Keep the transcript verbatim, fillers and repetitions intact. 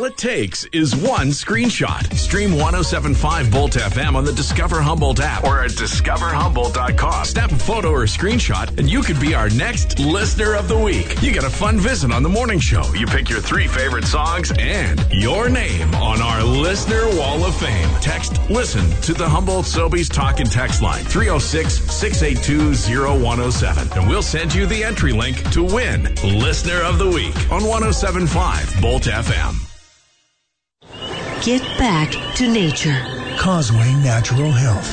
it takes is one screenshot. Stream one oh seven point five Bolt F M on the Discover Humboldt app or at discover humboldt dot com. Snap a photo or a screenshot, and you could be our next Listener of the Week. You get a fun visit on the morning show. You pick your three favorite songs and your name on our Listener Wall of Fame. Text LISTEN to the Humboldt Sobeys Talk and Text line three oh six, six eight two, oh one oh seven, and we'll send you the entry link to win Listener of the Week on one oh seven point five Bolt F M. Get back to nature. Causeway Natural Health.